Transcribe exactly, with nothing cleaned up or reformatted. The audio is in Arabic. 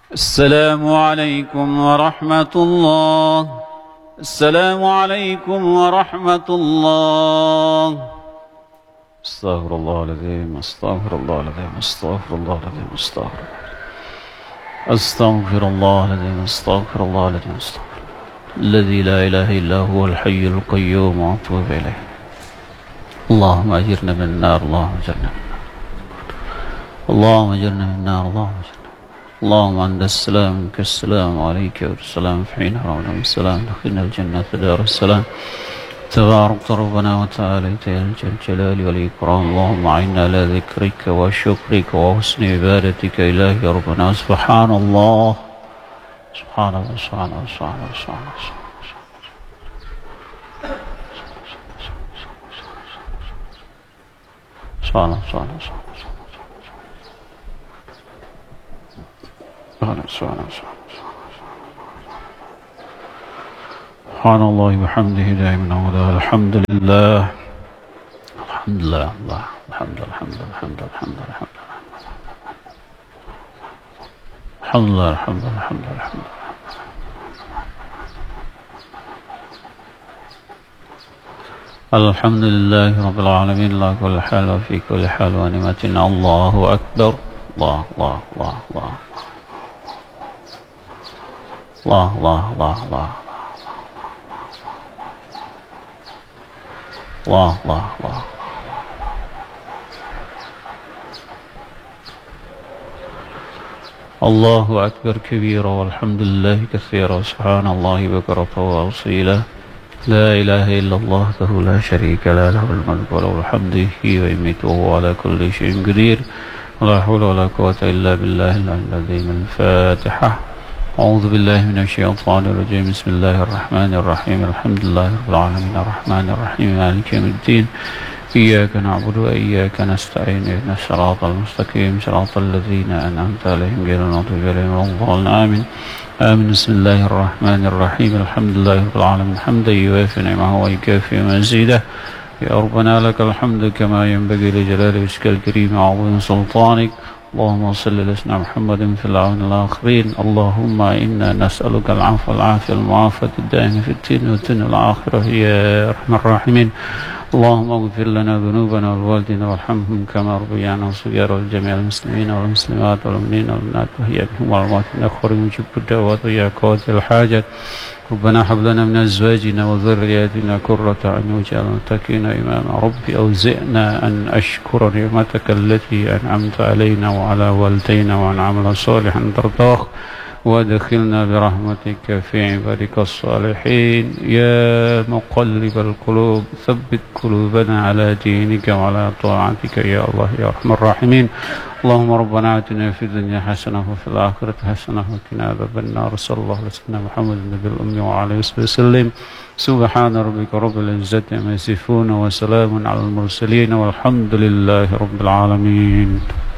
السلام عليكم ورحمة الله. السلام عليكم ورحمة الله. استغفر الله العظيم، استغفر الله العظيم، استغفر الله العظيم، استغفر استغفر الله العظيم، استغفر الله العظيم، استغفر الذي لا إله إلا هو الحي القيوم وأتوب إليه. اللهم أجرنا من النار، اللهم أجرنا من النار، اللهم أجرنا من النار، اللهم أجرنا. اللهم أنت السلام منك السلام عليك والسلام في حين ربنا السلام دخلنا الجنة دار السلام. تبارك ربنا وتعالى يا الجلال والإكرام. اللهم أعنا على ذكرك وشكرك وحسن عبادتك إلهي يا ربنا. سبحان الله سبحان الله سبحان الله سبحان الله سبحان الله سبحان الله سبحان الله سبحان الله سبحان الله وبحمده دائما أبدا. الحمد لله الحمد لله الله الحمد الحمد الحمد الحمد الحمد الحمد لله الحمد الحمد الحمد الحمد لله رب العالمين على كل حال وفي كل حال ونعمة. الله أكبر. الله الله الله الله الله الله الله الله الله الله الله الله أكبر كبيرا والحمد لله كثيرا سبحان الله بكرة وأصيلا. لا إله إلا الله وحده لا شريك له، له الملك وله الحمد يحيي ويميت وهو على كل شيء قدير. ولا حول ولا قوة إلا بالله العظيم. الفاتحة. أعوذ بالله من الشيطان الرجيم. بسم الله الرحمن الرحيم. الحمد لله رب العالمين الرحمن الرحيم مالك يوم الدين. إياك نعبد وإياك نستعين. اهدنا الصراط المستقيم صراط الذين أنعمت عليهم غير المغضوب عليهم ولا الضالين. آمين آمين. بسم الله الرحمن الرحيم. الحمد لله رب العالمين حمدا يوافي نعمه ويكافي مزيده. يا ربنا لك الحمد كما ينبغي لجلال وجهك الكريم وعظيم سلطانك. اللهم صل على سيدنا محمد في الأعوان الآخرين. اللهم إنا نسألك العفو والعافية المعافاة الدائمة في الدين والدنيا والآخرة يا أرحم الراحمين. اللهم اغفر لنا ذنوبنا والوالدين وارحمهم كما ربيانا صغيرا والجميع المسلمين والمسلمات والمؤمنين والمؤمنات وهي بهم والأموات إنك قريب مجيب الدعوات ويا قاضي الحاجات. ربنا هب لنا من أزواجنا وذرياتنا قرة أعين واجعلنا للمتقين إماما. ربي أوزعنا أن أشكر نعمتك التي أنعمت علينا وعلى والدينا وأن نعمل صالحا ترضاه وادخلنا برحمتك في عبادك الصالحين. يا مقلب القلوب ثبت قلوبنا على دينك وعلى طاعتك يا الله يا أرحم الراحمين. اللهم ربنا آتنا في الدنيا حسنة وفي الآخرة حسنة وقنا عذاب النار. صلى الله على سيدنا محمد النبي الأمي وعلى آله وصحبه وسلم. سبحان ربك رب العزة عما يصفون وسلام على المرسلين والحمد لله رب العالمين.